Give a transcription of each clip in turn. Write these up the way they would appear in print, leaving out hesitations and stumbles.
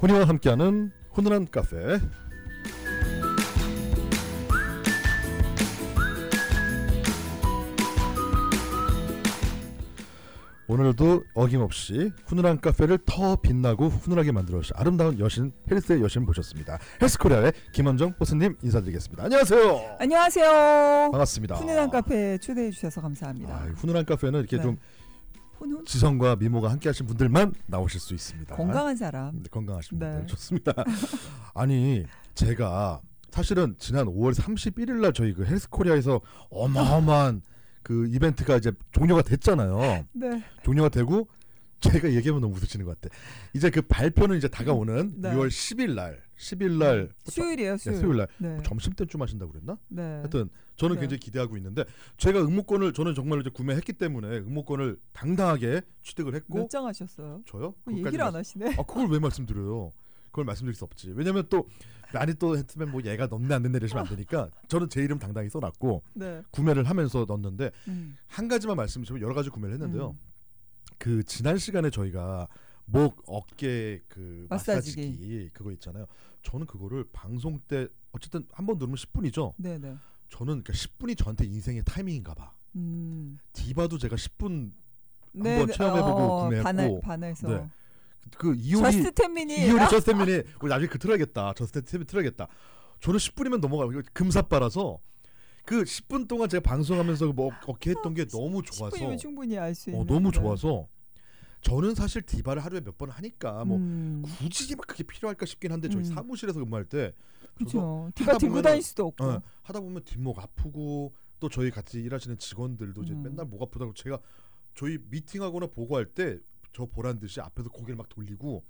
훈이와 함께하는 훈훈한 카페. 오늘도 어김없이 훈훈한 카페를 더 빛나고 훈훈하게 만들어주신 아름다운 여신, 헬스의 여신 모셨습니다. 헬스코리아의 김원정 호스님 인사드리겠습니다. 안녕하세요. 안녕하세요. 반갑습니다. 훈훈한 카페에 초대해 주셔서 감사합니다. 훈훈한 카페는 이렇게 네. 좀 훈훈? 지성과 미모가 함께 하신 분들만 나오실 수 있습니다. 건강한 사람. 네, 건강하신 네. 분들 좋습니다. 아니 제가 사실은 지난 5월 31일 날 저희 그 헬스코리아에서 어마어마한 그 이벤트가 이제 종료가 됐잖아요. 네. 종료가 되고 제가 얘기하면 너무 웃으시는 것 같아. 이제 그 발표는 이제 다가오는 네. 6월 10일 날 수요일이에요, 수요일. 수요일 날 네. 점심 때쯤 하신다고 그랬나? 네. 하여튼 저는 네. 굉장히 기대하고 있는데 제가 응모권을 저는 정말 이제 구매했기 때문에 응모권을 당당하게 취득을 했고 몇 장 하셨어요? 저요? 얘기를 안 하시네. 그걸 왜 말씀드려요? 그걸 말씀드릴 수 없지. 왜냐면 또 많이 또 했으면 뭐 얘가 넣네 안 넣네 이러시면 안 되니까 저는 제 이름 당당히 써놨고 네. 구매를 하면서 넣었는데 한 가지만 말씀드리면 여러 가지 구매를 했는데요. 그 지난 시간에 저희가 목 어깨 그 마사지기 그거 있잖아요. 저는 그거를 방송 때 어쨌든 한번 누르면 10분이죠. 네네. 저는 그러니까 10분이 저한테 인생의 타이밍인가 봐. 디바도 제가 10분 네, 한번 체험해보고 구매했고 반해서. 네. 그 이효리 저스트 텐미니. 저스트 텐미니 나중에 그 틀어야겠다. 저스트 텐미니 틀어야겠다. 저는 10분이면 넘어가요. 금사빠라서 그 10분 동안 제가 방송하면서 뭐 어깨 했던 게 너무 좋아서 10분이면 충분히 알 수 있는. 너무 네. 좋아서 저는 사실 디바를 하루에 몇 번 하니까 뭐 굳이 막 그게 필요할까 싶긴 한데 저희 사무실에서 근무할 때 그렇죠. 디바 들고 다닐 수도 없고. 하다 보면 뒷목 아프고 또 저희 같이 일하시는 직원들도 이제 맨날 목 아프다고 제가 저희 미팅하거나 보고할 때 저 보란 듯이 앞에서 고개를 막 돌리고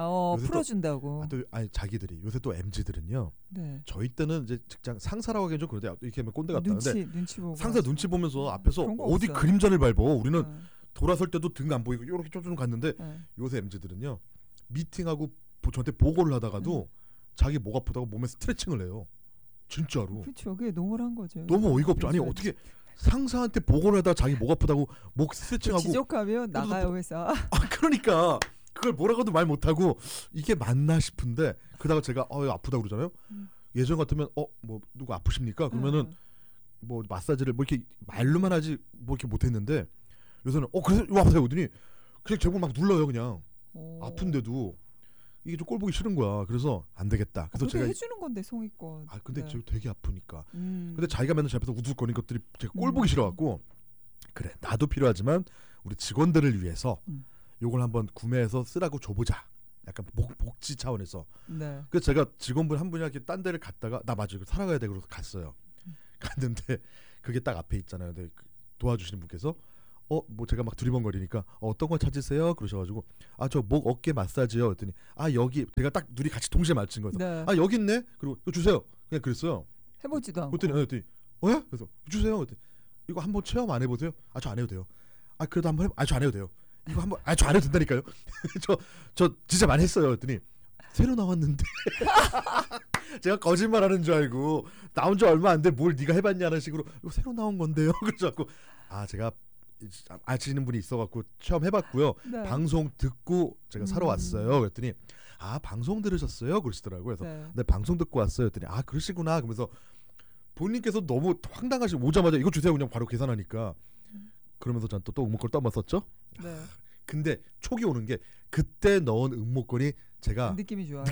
풀어준다고. 아니 자기들이 요새 또 MZ들은요. 네. 저희 때는 이제 직장 상사라고 하기엔 좀 그런데 이렇게 하면 꼰대 같다. 근데 눈치 보고. 상사 눈치 보면서 앞에서 어디 없어요. 그림자를 밟어. 우리는 돌아설 때도 등 안 보이고 이렇게 쫓아좀 갔는데 네. 요새 MZ들은요. 미팅하고 저한테 보고를 하다가도 자기 목 아프다고 몸에 스트레칭을 해요. 진짜로. 그렇죠. 그게 노멀한 거죠. 너무 어이가 없죠. 아니 어떻게 상사한테 보고를 하다가 자기 목 아프다고 목 스트레칭하고 지적하면 나가요 회사. 그러니까 그걸 뭐라고도 말 못하고 이게 맞나 싶은데 그러다가 제가 아프다고 그러잖아요. 예전 같으면 뭐 누구 아프십니까? 그러면은 뭐 마사지를 뭐 이렇게 말로만 하지 뭐 이렇게 못했는데 요새는 그래서 이거 아프다고 그러더니 그냥 제목 막 눌러요 그냥. 아픈데도 이게 좀 꼴 보기 싫은 거야. 그래서 안 되겠다. 그래서 제가 해주는 건데 성의껏. 근데 저 되게 아프니까. 근데 근데 자기가 맨날 제 앞에서 우두거리는 것들이 제가 꼴 보기 싫어갖고 그래 나도 필요하지만 우리 직원들을 위해서 요걸 한번 구매해서 쓰라고 줘보자. 약간 복지 차원에서. 네. 그래서 제가 직원분 한 분이 이렇게 딴 데를 갔다가 나 맞아 이거 살아가야 돼 그래서 갔어요. 갔는데 그게 딱 앞에 있잖아요. 근데 도와주시는 분께서 뭐 제가 막 두리번거리니까 어떤 거 찾으세요? 그러셔가지고 저 목 어깨 마사지요. 그랬더니 여기 제가 딱 둘이 같이 동시에 맞춘 거예요. 네. 여기 있네. 그리고 이거 주세요. 그냥 그랬어요. 해보지도 않고. 그랬더니 예? 그래서 주세요. 그랬더니 이거 한번 체험 안 해보세요? 저 안 해도 돼요. 그래도 한번 저 안 해도 돼요. 이거 한번 저 안 해도 된다니까요. 저 진짜 많이 했어요. 그랬더니 새로 나왔는데 제가 거짓말하는 줄 알고 나온 지 얼마 안 돼 뭘 네가 해봤냐는 식으로 이거 새로 나온 건데요. 그래서 제가 아시는 분이 있어갖고 처음 해봤고요. 네. 방송 듣고 제가 사러 왔어요. 그랬더니 방송 들으셨어요? 그러시더라고요. 그래서 네 방송 듣고 왔어요. 그랬더니 그러시구나. 그러면서 본인께서 너무 황당하시고 오자마자 이거 주세요. 그냥 바로 계산하니까 그러면서 전 또 응모권을 또 한번 썼죠. 네. 근데 촉이 오는 게 그때 넣은 응모권이 제가 느낌이 좋아요.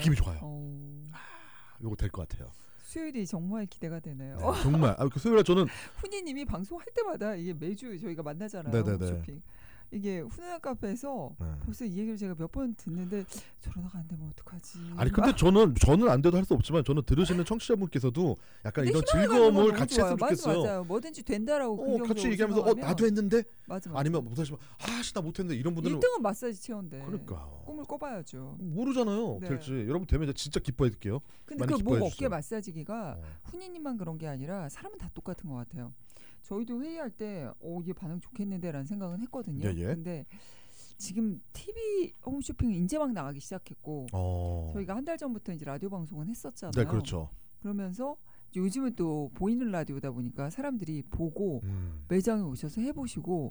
요거 될 것 같아요. 수요일이 정말 기대가 되네요. 네, 정말 그 수요일에 저는 훈이님이 방송할 때마다 이게 매주 저희가 만나잖아요. 네네네. 쇼핑. 이게 훈훈한 카페에서 벌써 이 얘기를 제가 몇 번 듣는데 저러다가 안 되면 어떡하지? 근데 저는 안 돼도 할 수 없지만 저는 들으시는 청취자분께서도 약간 이런 즐거움을 같이 했으면 좋겠어요. 맞아요. 뭐든지 된다라고 같이 얘기하면서 나도 했는데 맞아. 아니면 못하시면 나 못했는데 이런 분들은 1등은 마사지 체온데 그러니까 꿈을 꿔봐야죠. 모르잖아요. 네. 될지 여러분 되면 진짜 기뻐해 드릴게요. 근데 그 목 어깨 마사지기가 훈이님만 그런 게 아니라 사람은 다 똑같은 것 같아요. 저희도 회의할 때 이게 반응 좋겠는데라는 생각은 했거든요. 근데 지금 TV 홈쇼핑은 이제 막 나가기 시작했고 저희가 한 달 전부터 이제 라디오 방송은 했었잖아요. 네, 그렇죠. 그러면서 요즘은 또 보이는 라디오다 보니까 사람들이 보고 매장에 오셔서 해보시고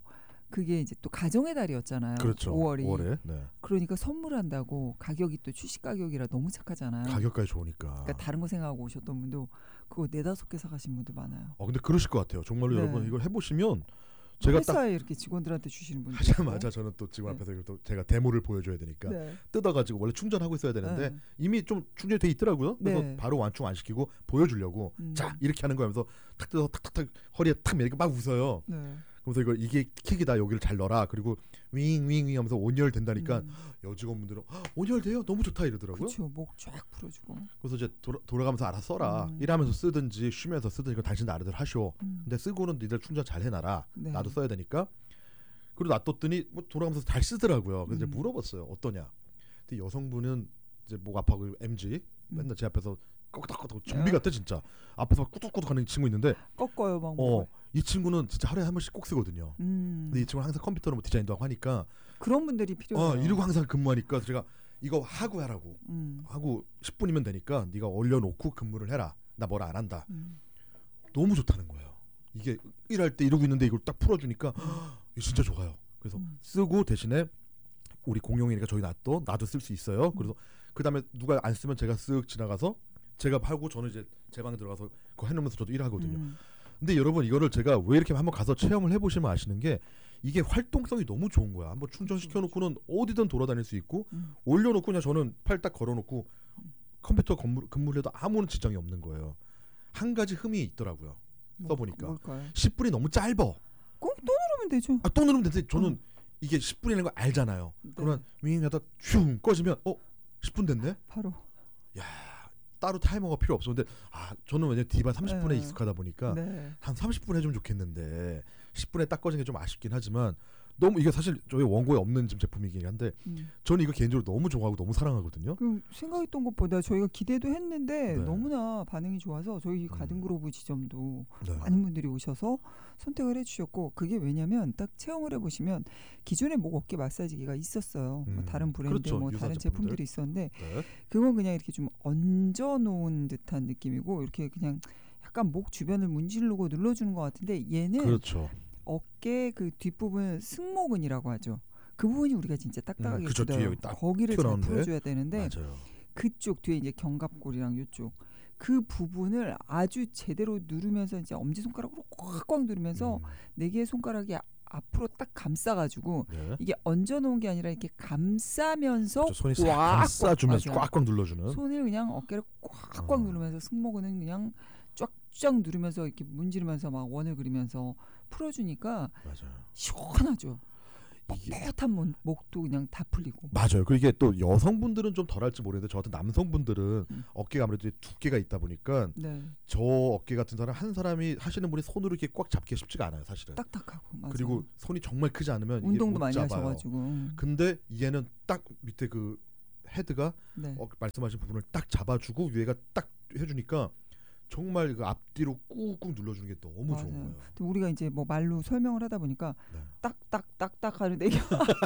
그게 이제 또 가정의 달이었잖아요. 그렇죠. 5월에. 네. 그러니까 선물한다고 가격이 또 출시 가격이라 너무 착하잖아요. 가격까지 좋으니까. 그러니까 다른 거 생각하고 오셨던 분도 그거 4-5개 사가신 분들 많아요. 근데 그러실 것 같아요. 정말로 네. 여러분 이걸 해보시면 제가 회사에 이렇게 직원들한테 주시는 분들 하자마자 저는 또 직원 네. 앞에서 이걸 또 제가 데모를 보여줘야 되니까 네. 뜯어가지고 원래 충전하고 있어야 되는데 네. 이미 좀 충전이 돼 있더라고요. 그래서 네. 바로 완충 안 시키고 보여주려고 자 이렇게 하는 거면서 탁 뜯어서 탁탁탁 허리에 탁 매니까 막 웃어요. 네. 그래서 이게 킥이다 여기를 잘 넣어라. 그리고 윙윙윙 하면서 온열 된다니까 여직원분들은 온열 돼요 너무 좋다 이러더라고요. 그렇죠. 목 쫙 풀어주고. 그래서 이제 돌아가면서 알아서 써라. 일하면서 쓰든지 쉬면서 쓰든지 이건 당신 나름대로 하쇼. 근데 쓰고는 니들 충전 잘 해놔라. 네. 나도 써야 되니까. 그리고 놔뒀더니 뭐 돌아가면서 잘 쓰더라고요. 그래서 이제 물어봤어요. 어떠냐. 근데 여성분은 이제 목 아파고 MG 맨날 제 앞에서 꺽덕꺽덕 좀비 같아 진짜. 앞에서 막 꾸덕꾸덕 하는 친구 있는데 꺾어요 막. 이 친구는 진짜 하루에 한 번씩 꼭 쓰거든요. 근데 이 친구는 항상 컴퓨터로 뭐 디자인도 하고 하니까 그런 분들이 필요해요. 이러고 항상 근무하니까 제가 이거 하고 하라고 하고 10분이면 되니까 네가 올려놓고 근무를 해라. 나 뭐라 안 한다. 너무 좋다는 거예요. 이게 일할 때 이러고 있는데 이걸 딱 풀어주니까 이거 진짜 좋아요. 그래서 쓰고 대신에 우리 공용이니까 저희 나도 쓸 수 있어요. 그래서 그 다음에 누가 안 쓰면 제가 쓱 지나가서 제가 하고 저는 이제 제 방에 들어가서 그거 해놓으면서 저도 일하거든요. 근데 여러분 이거를 제가 왜 이렇게 한번 가서 체험을 해보시면 아시는 게 이게 활동성이 너무 좋은 거야. 한번 충전시켜놓고는 어디든 돌아다닐 수 있고 올려놓고 그냥 저는 팔 딱 걸어놓고 컴퓨터 근무를 해도 아무런 지장이 없는 거예요. 한 가지 흠이 있더라고요. 써보니까 뭘까요? 10분이 너무 짧아. 꼭 또 누르면 되죠. 또 누르면 되는데 저는 이게 10분이라는 걸 알잖아요. 네. 그러면 윙하다 슝 꺼지면 10분 됐네? 바로. 야 따로 타이머가 필요 없어. 근데 저는 왜냐면 디바 30분에 네. 익숙하다 보니까 네. 한 30분 해주면 좋겠는데 10분에 딱 꺼진 게 좀 아쉽긴 하지만 너무 이게 사실 저희 원고에 없는 지금 제품이긴 한데 저는 이거 개인적으로 너무 좋아하고 너무 사랑하거든요. 그 생각했던 것보다 저희가 기대도 했는데 네. 너무나 반응이 좋아서 저희 가든그로브 지점도 네. 많은 분들이 오셔서 선택을 해주셨고 그게 왜냐면 딱 체험을 해보시면 기존에 목 어깨 마사지기가 있었어요. 뭐 다른 브랜드 그렇죠. 뭐 유사 다른 제품들. 제품들이 있었는데 네. 그건 그냥 이렇게 좀 얹어놓은 듯한 느낌이고 이렇게 그냥 약간 목 주변을 문지르고 눌러주는 것 같은데 얘는 그렇죠. 어깨 그 뒷부분 승모근이라고 하죠. 그 부분이 우리가 진짜 딱딱하게 그쵸, 뒤에 굳어요. 여기 딱 거기를 잘 튀어나오는데. 풀어줘야 되는데 맞아요. 그쪽 뒤에 이제 견갑골이랑 이쪽 그 부분을 아주 제대로 누르면서 이제 엄지 손가락으로 꽉꽉 누르면서 네 개의 손가락이 앞으로 딱 감싸가지고 네. 이게 얹어놓은 게 아니라 이렇게 감싸면서 그렇죠. 손이 싹 꽉 감싸주면서 맞아요. 꽉꽉 눌러주는. 손을 그냥 어깨를 꽉꽉 누르면서 승모근은 그냥 쫙쫙 누르면서 이렇게 문지르면서 막 원을 그리면서 풀어주니까 맞아요. 시원하죠. 이게 뻣뻣한 목도 그냥 다 풀리고. 맞아요. 그리고 이게 또 여성분들은 좀 덜할지 모르겠는데 저 같은 남성분들은 어깨가 아무래도 두께가 있다 보니까 네. 저 어깨 같은 사람 한 사람이 하시는 분이 손으로 이렇게 꽉 잡기가 쉽지가 않아요, 사실은. 딱딱하고. 맞아요. 그리고 손이 정말 크지 않으면 이게 운동도 못 많이 잡아요. 하셔가지고. 근데 얘는 딱 밑에 그 헤드가 네. 말씀하신 부분을 딱 잡아주고 위에가 딱 해주니까 정말 그 앞뒤로 꾹꾹 눌러주는 게 너무 맞아요. 좋은 거예요. 또 우리가 이제 뭐 말로 설명을 하다 보니까 네. 딱딱딱딱 하는데 이게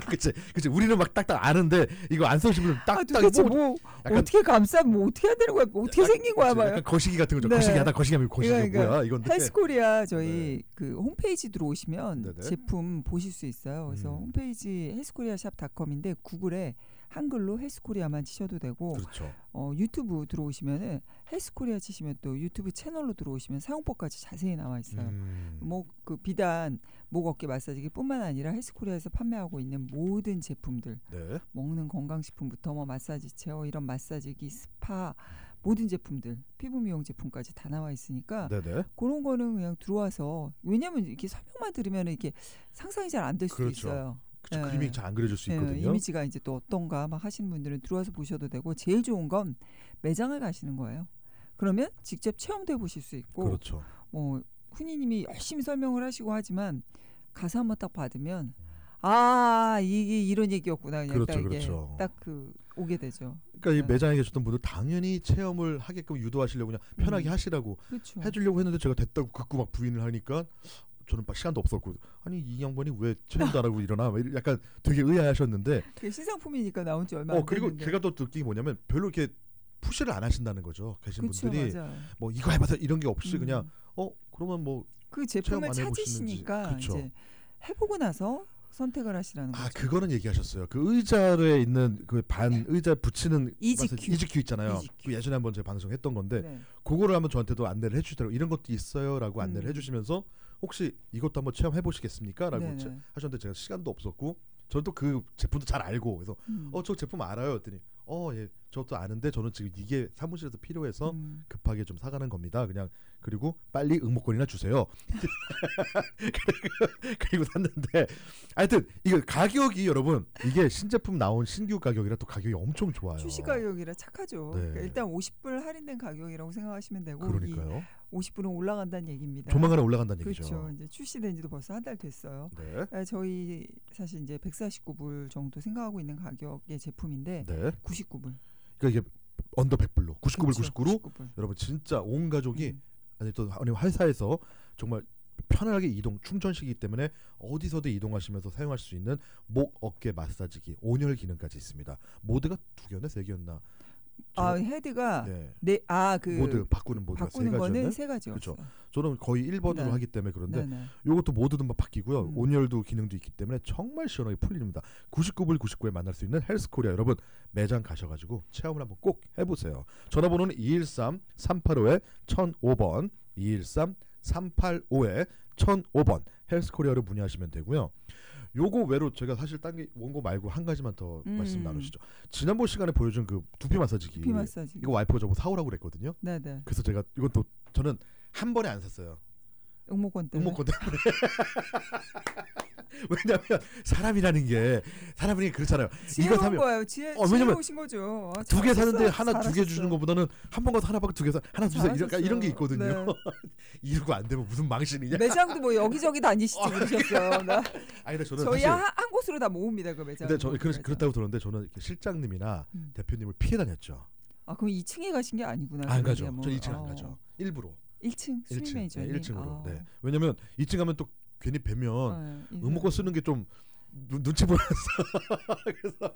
그치. 우리는 막 딱딱 아는데 이거 안 써주신 분은 딱딱 도대체 뭐 약간- 어떻게 감싸면 뭐 어떻게 해야 되는 거야? 뭐 어떻게 생긴 거야? 막 약간 거시기 같은 거죠. 네. 거시기하다 거시기하면 거시기 그러니까 뭐야 이건데. 헬스코리아 저희 그 홈페이지 들어오시면 네네. 제품 보실 수 있어요. 그래서 홈페이지 헬스코리아샵.com인데 구글에 한글로 헬스코리아만 치셔도 되고 그렇죠. 유튜브 들어오시면은 헬스코리아 치시면 또 유튜브 채널로 들어오시면 사용법까지 자세히 나와 있어요. 뭐 그 비단 목 어깨 마사지기뿐만 아니라 헬스코리아에서 판매하고 있는 모든 제품들, 네. 먹는 건강식품부터 뭐 마사지 체어 이런 마사지기, 스파 모든 제품들, 피부 미용 제품까지 다 나와 있으니까 네네. 그런 거는 그냥 들어와서 왜냐면 이렇게 설명만 들으면 이게 상상이 잘 안 될 수도 그렇죠. 있어요. 그쵸. 네. 그림이 잘 안 그려질 수 있거든요. 이미지가 이제 또 어떤가 막 하시는 분들은 들어와서 보셔도 되고 제일 좋은 건 매장을 가시는 거예요. 그러면 직접 체험도 해보실 수 있고 그렇죠. 뭐 훈이님이 열심히 설명을 하시고 하지만 가서 한번 딱 받으면 이게 이런 얘기였구나 그냥 그렇죠, 딱 이게 그렇죠. 딱 그 오게 되죠. 그러니까 이 네. 매장에 계셨던 분들 당연히 체험을 하게끔 유도하시려고 그냥 편하게 하시라고 그렇죠. 해주려고 했는데 제가 됐다고 극구 막 부인을 하니까 저는 막 시간도 없었고 아니 이 양반이 왜 체험도 안 하고 일어나? 막 약간 되게 의아해하셨는데 그게 시상품이니까 나온 지 얼마 안 그리고 됐는데. 제가 또 느낀 게 뭐냐면 별로 이렇게 푸시를 안 하신다는 거죠. 계신 그쵸, 분들이 맞아요. 뭐 이거 해봐서 이런 게 없이 그냥 그러면 뭐 그 체험 제품을 안 해보시는지. 찾으시니까 그쵸. 이제 해보고 나서 선택을 하시라는 거죠. 그거는 얘기하셨어요. 그 의자에 있는 그 반 의자 붙이는 EGQ 있잖아요. EGQ. 그 예전에 한번 제가 방송했던 건데 네. 그거를 한번 저한테도 안내를 해주시더라고요. 이런 것도 있어요라고 안내를 해주시면서 혹시 이것도 한번 체험해 보시겠습니까?라고 하셨는데 제가 시간도 없었고 저는 또 그 제품도 잘 알고 그래서 저 제품 알아요 했더니 예 저도 아는데 저는 지금 이게 사무실에서 필요해서 급하게 좀 사가는 겁니다. 그냥 그리고 빨리 응모권이나 주세요. 그리고 샀는데 하여튼 이거 가격이 여러분 이게 신제품 나온 신규 가격이라 또 가격이 엄청 좋아요. 출시 가격이라 착하죠. 네. 그러니까 일단 50불 할인된 가격이라고 생각하시면 되고 그러니까요. 50불은 올라간다는 얘기입니다. 조만간에 올라간다는 얘기죠. 그렇죠. 이제 출시된 지도 벌써 한 달 됐어요. 네. 저희 사실 이제 149불 정도 생각하고 있는 가격의 제품인데 네. 99불. 그러니까 이게 언더 100불로 99불 그렇죠. 99로 99불. 여러분 진짜 온 가족이 아니 또 회사에서 정말 편하게 이동 충전식이기 때문에 어디서든 이동하시면서 사용하실 수 있는 목 어깨 마사지기 온열 기능까지 있습니다. 모드가 2개였나 3개였나? 헤드가 네. 그 모드 바꾸는 모드가 바꾸는 3가지였나요? 거는 3가지였어요. 그렇죠. 저는 거의 1번으로 하기 때문에 그런데 네네. 요것도 모드도 막 바뀌고요. 온열도 기능도 있기 때문에 정말 시원하게 풀립니다. 99불 99에 만날 수 있는 헬스코리아 여러분 매장 가셔가지고 체험을 한번 꼭 해보세요. 전화번호는 213-385-1005번 213-385-1005번 헬스코리아로 문의하시면 되고요. 요거 외로 제가 사실 딴 게 원고 말고 한 가지만 더 말씀 나누시죠. 지난번 시간에 보여준 그 두피 마사지기. 이거 와이프가 저보고 사오라고 그랬거든요. 네네. 그래서 제가 이것도 저는 한 번에 안 샀어요. 응모권 때문에. 왜냐하면 사람이라는 게 그렇잖아요. 이거 사면 거예요. 지혜 오신 거죠. 2개 사는데 하나 2개 주는 것보다는 한 번 가서 하나 받고 2개 사 하나 주세요. 이런 게 있거든요. 네. 이러고 안 되면 무슨 망신이냐. 매장도 뭐 여기저기 다니시지 그러셨어요. 아니 저는 저희 한 곳으로 다 모읍니다 그 매장. 근데 저 그렇다고 들었는데 저는 실장님이나 대표님을 피해 다녔죠. 그럼 2층에 가신 게 아니구나. 안 가죠. 저 2층 안 가죠. 일부러. 1층 수리 매니저님. 네, 1층으로. 네. 왜냐면 2층 가면 또 괜히 뵈면 응모권 쓰는 게 좀 눈치 보여서 그래서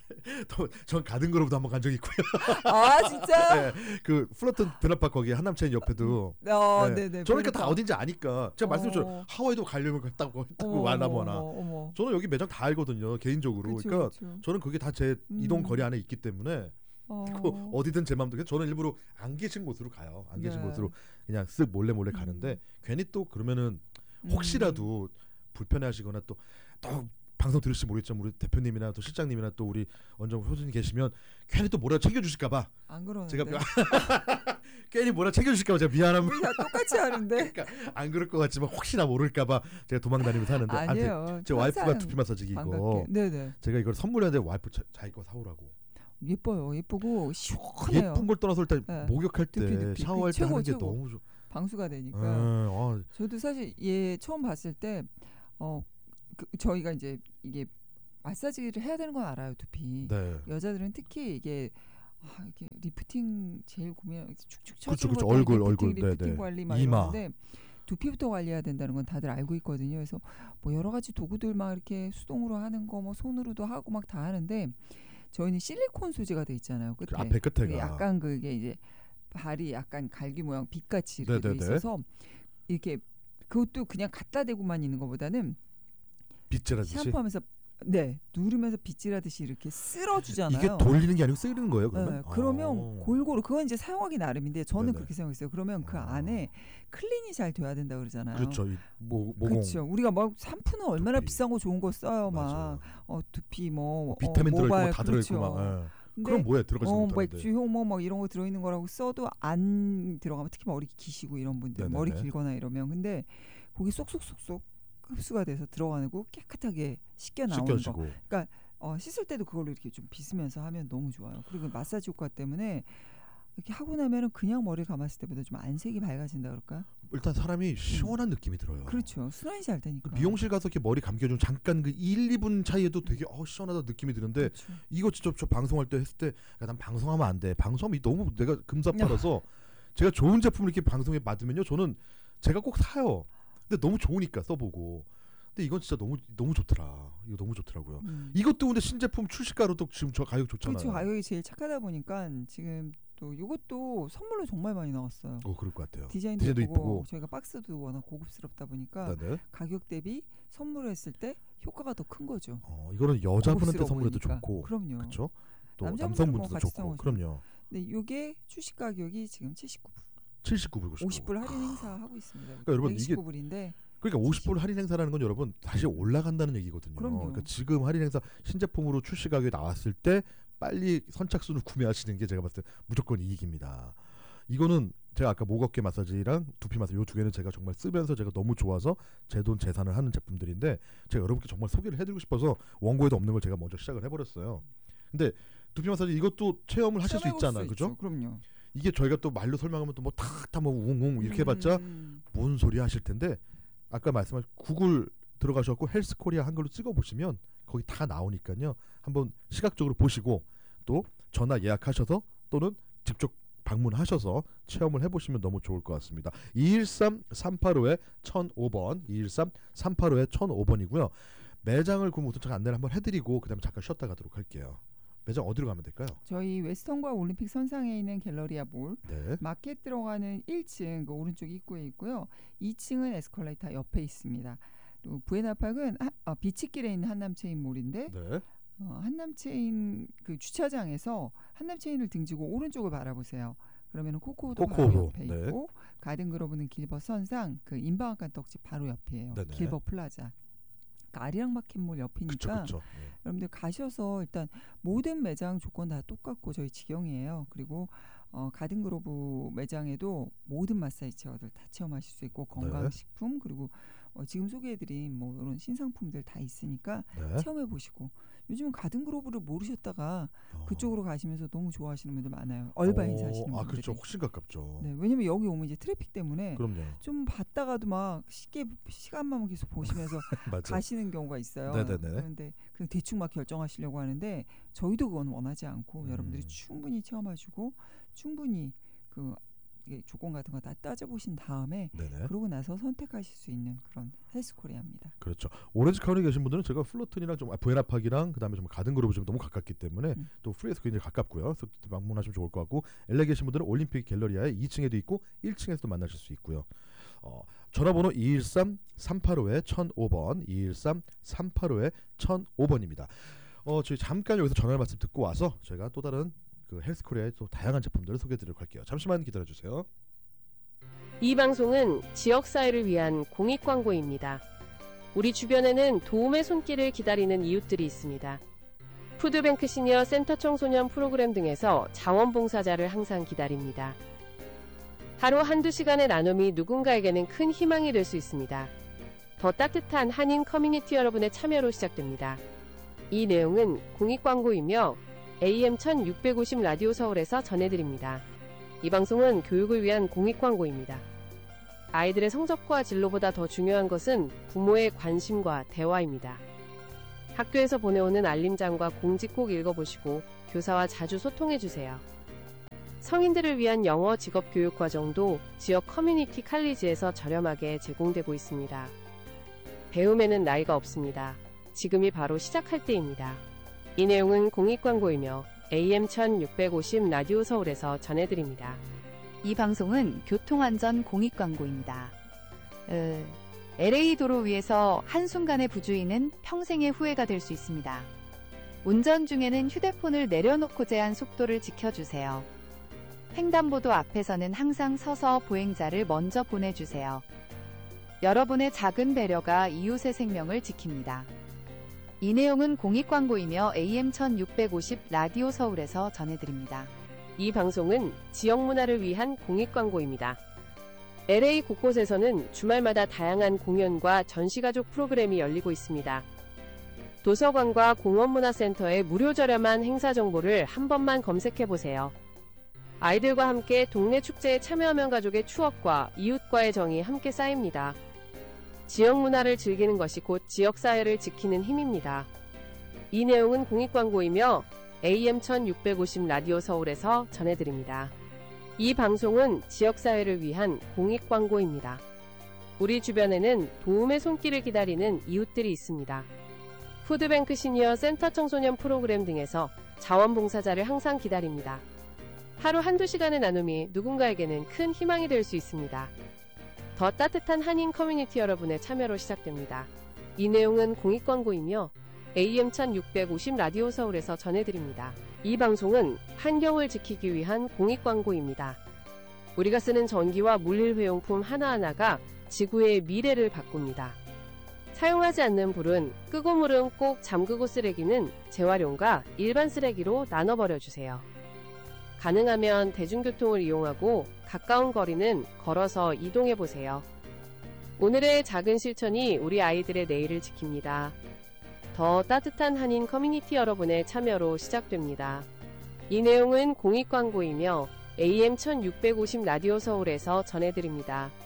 전 가든 거로부터 한번 간 적이 있고요. 진짜? 네, 그 플러튼 드나파 거기 한남체인 옆에도. 네네. 저러니까 다 어딘지 아니까 제가 말씀드렸죠. 하와이도 가려면 갔다고 와나뭐나. 저는 여기 매장 다 알거든요 개인적으로. 그쵸, 그러니까 그쵸. 저는 그게 다 제 이동 거리 안에 있기 때문에. 어디든 제 마음대로 저는 일부러 안 계신 곳으로 가요. 안 계신 곳으로 그냥 쓱 몰래 가는데 괜히 또 그러면은 혹시라도 불편해하시거나 또 방송 들으실지 모르겠지만 우리 대표님이나 또 실장님이나 또 우리 원정 효수님 계시면 괜히 또 뭐라 챙겨주실까봐. 안 그러는데. 제가 괜히 뭐라 챙겨주실까봐 제가 미안합니다. 우리 다 똑같이 하는데. 그러니까 안 그럴 것 같지만 혹시나 모를까봐 제가 도망다니면서 하는데. 아니에요. 제 와이프가 두피 마사지기 이거. 네네. 제가 이걸 선물했는데 와이프 자기 거 사오라고. 예뻐요. 예쁘고 시원해요. 예쁜 걸 떠나서 일단 목욕할 때 샤워할 때 하는 게 너무 좋아. 방수가 되니까. 저도 사실 처음 봤을 때 저희가 이제 이게 마사지를 해야 되는 건 알아요. 두피. 네. 여자들은 특히 이게 리프팅 제일 고민 축축 처지는 거 얼굴 리프팅 관리 막 이러는데 두피부터 관리해야 된다는 건 다들 알고 있거든요. 그래서 뭐 여러 가지 도구들 막 이렇게 수동으로 하는 거 뭐 손으로도 하고 막 다 하는데 저희는 실리콘 소재가 돼 있잖아요. 끝에. 그 앞에 끝에가 약간 그게 이제 발이 약간 갈기 모양 빛같이 이렇게 돼 있어서 이렇게 그것도 그냥 갖다 대고만 있는 것보다는 빗질하듯이 샴푸하면서 누르면서 빗질하듯이 이렇게 쓸어주잖아요. 이게 돌리는 게 아니고 쓰는 거예요, 그러면? 네, 그러면 골고루 그건 이제 사용하기 나름인데 저는 그렇게 생각했어요. 그러면 그 안에 클린이 잘 돼야 된다 그러잖아요. 그렇죠. 모공. 그렇죠. 우리가 막 샴푸는 얼마나 두피. 비싼 거 좋은 거 써요, 막 두피 뭐 비타민 들어있고 모발, 다 들어있고 막. 그럼 뭐야 들어가지 못하는데. 맥주 효모 뭐 이런 거 들어있는 거라고 써도 안 들어가면 특히 머리 기시고 이런 분들 머리 길거나 이러면 근데 거기 쏙쏙쏙쏙 흡수가 돼서 들어가고 깨끗하게 씻겨 나오는 거. 그러니까 씻을 때도 그걸로 이렇게 좀 빗으면서 하면 너무 좋아요. 그리고 마사지 효과 때문에 이렇게 하고 나면은 그냥 머리 감았을 때보다 좀 안색이 밝아진다 그럴까? 일단 사람이 시원한 느낌이 들어요. 그렇죠. 순환이 잘 되니까. 미용실 가서 이렇게 머리 감겨주면 잠깐 그 1, 2분 차이에도 되게 시원하다 느낌이 드는데 그렇죠. 이거 진짜 저 방송할 때 했을 때 난 방송하면 안 돼. 방송하면 너무 내가 금사빠라서 제가 좋은 제품을 이렇게 방송에 받으면요. 저는 제가 꼭 사요. 근데 너무 좋으니까 써보고. 근데 이건 진짜 너무 좋더라. 이거 너무 좋더라고요. 이것도 근데 신제품 출시가로도 지금 저 가격 좋잖아요. 그렇죠. 가격이 제일 착하다 보니까 지금 또 이것도 선물로 정말 많이 나왔어요. 그럴 것 같아요. 디자인도 이쁘고 저희가 박스도 워낙 고급스럽다 보니까 가격 대비 선물을 했을 때 효과가 더 큰 거죠. 이거는 여자분한테 고급스러워 선물해도 보이니까. 좋고, 그럼요. 그렇죠. 또 남자분들은 뭐 남성분들도 같이 좋고, 써보시면. 그럼요. 네, 이게 출시 가격이 지금 79불. 79불 50불 할인 행사 하고 있습니다. 그러니까 여러분, 이게 129불인데 그러니까 50불 할인 행사라는 건 여러분 다시 올라간다는 얘기거든요. 그럼요. 그러니까 지금 할인 행사 신제품으로 출시 가격이 나왔을 때 빨리 선착순을 구매하시는 게 제가 봤을 때 무조건 이익입니다. 이거는 제가 아까 목 어깨 마사지랑 두피 마사지 이 두 개는 제가 정말 쓰면서 제가 너무 좋아서 제 돈 재산을 하는 제품들인데 제가 여러분께 정말 소개를 해드리고 싶어서 원고에도 없는 걸 제가 먼저 시작을 해버렸어요. 근데 두피 마사지 이것도 체험을 하실 수 있잖아요, 그죠? 그럼요. 이게 저희가 또 말로 설명하면 또 뭐 탁탁 뭐 웅웅 이렇게 해봤자 뭔 소리 하실 텐데 아까 말씀하신 구글 들어가셔서 헬스코리아 한글로 찍어보시면 거기 다 나오니까요. 한번 시각적으로 보시고 또 전화 예약하셔서 또는 직접 방문하셔서 체험을 해보시면 너무 좋을 것 같습니다. 213-385-1005번 213-385-1005번이고요. 매장을 그럼 우선 제가 안내를 한번 해드리고 그 다음에 잠깐 쉬었다 가도록 할게요. 매장 어디로 가면 될까요? 저희 웨스턴과 올림픽 선상에 있는 갤러리아 몰 네. 마켓 들어가는 1층 그 오른쪽 입구에 있고요. 2층은 에스컬레이터 옆에 있습니다. 그리고 부에나팍은 비치길에 있는 한남체인 몰인데 네. 한남체인 그 주차장에서 한남체인을 등지고 오른쪽을 바라보세요. 그러면 코코도 코코도, 바로 옆에 네. 있고 가든그로브는 길버 선상 그 인방앗간 떡집 바로 옆이에요. 네네. 길버 플라자. 그러니까 아리랑마켓몰 옆이니까 그쵸. 여러분들 가셔서 일단 모든 매장 조건 다 똑같고 저희 직영이에요. 그리고 가든그로브 매장에도 모든 마사지 체어들 다 체험하실 수 있고 건강식품 그리고 지금 소개해드린 뭐 이런 신상품들 다 있으니까 네. 체험해보시고 요즘은 가든그로브를 모르셨다가 그쪽으로 가시면서 너무 좋아하시는 분들 많아요. 얼바인 사시는 분들이. 그렇죠. 훨씬 가깝죠. 네, 왜냐면 여기 오면 이제 트래픽 때문에 그럼요. 좀 봤다가도 막 쉽게 시간만 계속 보시면서 가시는 경우가 있어요. 네네네. 그런데 그냥 대충 막 결정하시려고 하는데 저희도 그건 원하지 않고 여러분들이 충분히 체험하시고 충분히 그 조건 같은 거 다 따져보신 다음에 네네. 그러고 나서 선택하실 수 있는 그런 헬스코리아입니다. 그렇죠. 오렌지 카운티에 계신 분들은 제가 플로튼이랑 좀 부에나팍이랑 그다음에 좀 가든그로브 좀 너무 가깝기 때문에 또 프리에서 굉장히 가깝고요. 그래서 방문하시면 좋을 것 같고 LA 계신 분들은 올림픽 갤러리아에 2층에도 있고 1층에서도 만나실 수 있고요. 전화번호 213-385-1005번 213-385-1005번입니다. 저희 잠깐 여기서 전화 말씀 듣고 와서 제가 또 다른 그 헬스코리아의 또 다양한 제품들을 소개해드리도록 할게요. 잠시만 기다려주세요. 이 방송은 지역사회를 위한 공익광고입니다. 우리 주변에는 도움의 손길을 기다리는 이웃들이 있습니다. 푸드뱅크 시니어 센터 청소년 프로그램 등에서 자원봉사자를 항상 기다립니다. 하루 한두 시간의 나눔이 누군가에게는 큰 희망이 될 수 있습니다. 더 따뜻한 한인 커뮤니티 여러분의 참여로 시작됩니다. 이 내용은 공익광고이며 AM 1650 라디오 서울에서 전해드립니다. 이 방송은 교육을 위한 공익광고입니다. 아이들의 성적과 진로보다 더 중요한 것은 부모의 관심과 대화입니다. 학교에서 보내오는 알림장과 공지 꼭 읽어보시고 교사와 자주 소통해주세요. 성인들을 위한 영어 직업교육 과정도 지역 커뮤니티 칼리지에서 저렴하게 제공되고 있습니다. 배움에는 나이가 없습니다. 지금이 바로 시작할 때입니다. 이 내용은 공익광고이며 AM 1650 라디오 서울에서 전해드립니다. 이 방송은 교통안전 공익광고입니다. LA 도로 위에서 한순간의 부주의는 평생의 후회가 될 수 있습니다. 운전 중에는 휴대폰을 내려놓고 제한 속도를 지켜주세요. 횡단보도 앞에서는 항상 서서 보행자를 먼저 보내주세요. 여러분의 작은 배려가 이웃의 생명을 지킵니다. 이 내용은 공익광고이며 AM 1650 라디오 서울에서 전해드립니다. 이 방송은 지역 문화를 위한 공익광고입니다. LA 곳곳에서는 주말마다 다양한 공연과 전시가족 프로그램이 열리고 있습니다. 도서관과 공원문화센터의 무료 저렴한 행사 정보를 한 번만 검색해보세요. 아이들과 함께 동네 축제에 참여하면 가족의 추억과 이웃과의 정이 함께 쌓입니다. 지역 문화를 즐기는 것이 곧 지역사회를 지키는 힘입니다. 이 내용은 공익광고이며 AM 1650 라디오 서울에서 전해드립니다. 이 방송은 지역사회를 위한 공익광고입니다. 우리 주변에는 도움의 손길을 기다리는 이웃들이 있습니다. 푸드뱅크 시니어 센터 청소년 프로그램 등에서 자원봉사자를 항상 기다립니다. 하루 한두 시간의 나눔이 누군가에게는 큰 희망이 될 수 있습니다. 더 따뜻한 한인 커뮤니티 여러분의 참여로 시작됩니다. 이 내용은 공익광고이며 AM 1650 라디오 서울에서 전해드립니다. 이 방송은 환경을 지키기 위한 공익광고입니다. 우리가 쓰는 전기와 물일회용품 하나하나가 지구의 미래를 바꿉니다. 사용하지 않는 불은 끄고 물은 꼭 잠그고 쓰레기는 재활용과 일반 쓰레기로 나눠버려주세요. 가능하면 대중교통을 이용하고 가까운 거리는 걸어서 이동해보세요. 오늘의 작은 실천이 우리 아이들의 내일을 지킵니다. 더 따뜻한 한인 커뮤니티 여러분의 참여로 시작됩니다. 이 내용은 공익광고이며 AM 1650 라디오 서울에서 전해드립니다.